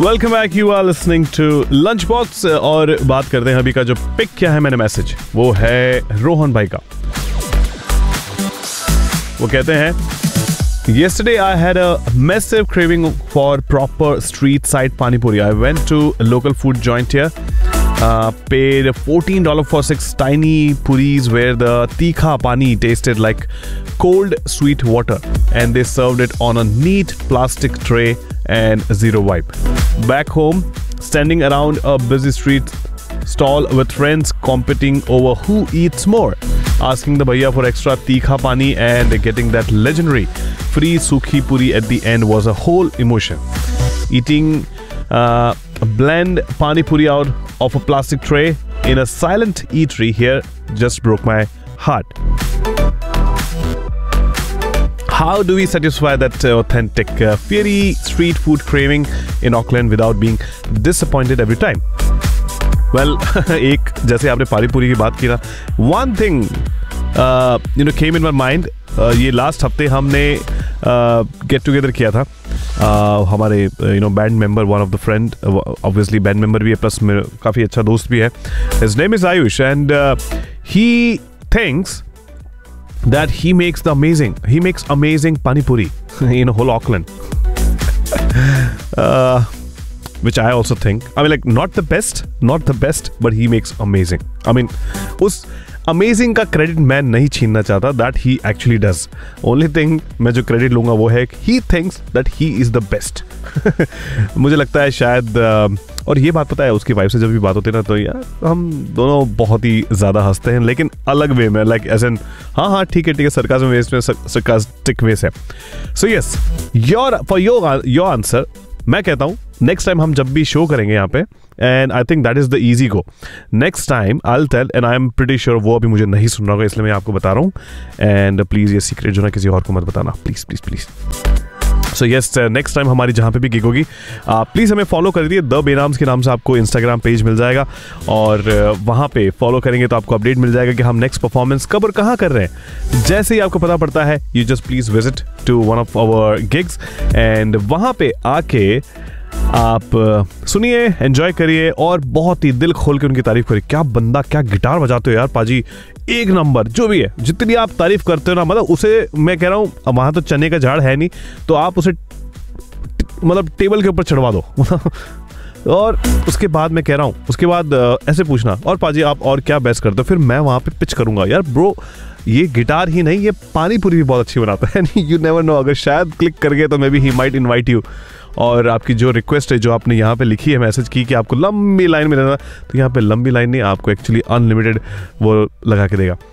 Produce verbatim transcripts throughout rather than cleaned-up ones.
Welcome back, you are listening to lunch box. और बात करते हैं अभी का जो पिक किया है मैंने मैसेज, वो है रोहन भाई का। वो कहते हैं, Yesterday I had a massive craving for proper street side pani puri. I went to a local food joint here, uh, paid fourteen dollars for six tiny puris where the tikha pani tasted like cold sweet water, and they served it on a neat plastic tray and zero vibe. Back home, standing around a busy street stall with friends competing over who eats more, asking the bhaiya for extra tikha pani and getting that legendary free sukhi puri at the end was a whole emotion. Eating uh, a blend pani puri out of a plastic tray in a silent eatery here just broke my heart. How do we satisfy that uh, authentic uh, fiery street food craving in Auckland without being disappointed every time? Well, एक जैसे आपने पानी पूरी की बात की ना, one thing uh, you know came in my mind. uh, ये लास्ट हफ्ते हमने गेट टुगेदर किया था uh, हमारे you know band member, one of the friend, obviously band member भी है, प्लस मेरा काफ़ी अच्छा दोस्त भी है. His name is Ayush and he thinks that he makes the amazing he makes amazing pani puri in whole Auckland. uh, which I also think, I mean, like, not the best not the best but he makes amazing. I mean, उस amazing का credit मैं नहीं छीनना चाहता, that he actually does. Only thing मैं जो credit लूँगा वो है he thinks that he is the best. मुझे लगता है शायद uh, और ये बात पता है, उसकी वाइफ से जब भी बात होती है ना, तो यार हम दोनों बहुत ही ज़्यादा हंसते हैं, लेकिन अलग वे में, लाइक एज एन हाँ हाँ ठीक है ठीक है, सरकाज़म वे में, सरकास्टिक वे से. So yes, your for your your answer, मैं कहता हूँ नेक्स्ट टाइम हम जब भी शो करेंगे यहाँ पे, and I think that is the easy go, next time I will tell, and I am pretty sure वो अभी मुझे नहीं सुन रहा होगा, इसलिए मैं आपको बता रहा हूँ. एंड प्लीज़ ये सीक्रेट जो ना किसी और को मत बताना, please please please. So yes, next time हमारी जहाँ पे भी गिग होगी, प्लीज़ हमें फॉलो कर दिए. द बेनाम्स के नाम से आपको इंस्टाग्राम पेज मिल जाएगा, और uh, वहाँ पे फॉलो करेंगे तो आपको अपडेट मिल जाएगा कि हम नेक्स्ट परफॉर्मेंस कब और कहाँ कर रहे हैं. जैसे ही आपको पता पड़ता है, you just please visit to one of our gigs, and वहाँ पे आके आप सुनिए, एंजॉय करिए, और बहुत ही दिल खोल के उनकी तारीफ करिए. क्या बंदा, क्या गिटार बजाते हो यार पाजी, एक नंबर. जो भी है, जितनी आप तारीफ करते हो ना, मतलब उसे मैं कह रहा हूँ, वहाँ तो चने का झाड़ है नहीं, तो आप उसे मतलब टेबल के ऊपर चढ़वा दो. और उसके बाद मैं कह रहा हूँ, उसके बाद ऐसे पूछना, और पाजी आप और क्या बेस्ट करते हो, फिर मैं वहाँ पे पिच करूँगा, यार ब्रो ये गिटार ही नहीं, ये पानी पूरी भी बहुत अच्छी बनाता है. यू नेवर नो, अगर शायद क्लिक कर गए तो may be he might invite you. और आपकी जो रिक्वेस्ट है, जो आपने यहाँ पे लिखी है, मैसेज की कि आपको लंबी लाइन में रहना, तो यहाँ पे लंबी लाइन नहीं, आपको एक्चुअली अनलिमिटेड वो लगा के देगा.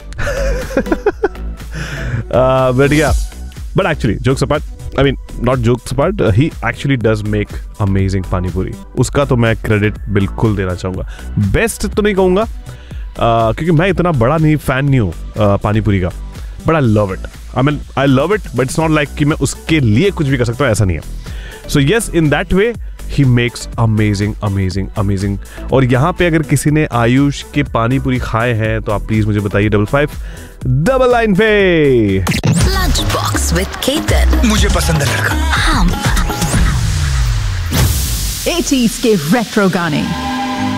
बट या but actually jokes apart, I mean not jokes apart, he actually does make amazing पानी पूरी. उसका तो मैं क्रेडिट बिल्कुल देना चाहूँगा. बेस्ट तो नहीं कहूँगा, Uh, क्योंकि मैं इतना बड़ा नहीं फैन नहीं हूँ uh, पानी पूरी का, but I love it. I mean I love it, but it's not like कि मैं उसके लिए कुछ भी कर सकता हूँ, ऐसा नहीं है. So yes, in that way he makes amazing amazing amazing. और यहाँ पे अगर किसी ने आयुष के पानी पूरी खाए हैं तो आप प्लीज मुझे बताइए. डबल फाइव डबल लाइन पे लंच बॉक्स विद केतन. मुझे पसंद है लड़का. हम एटीज़ के रेट्रो गाने,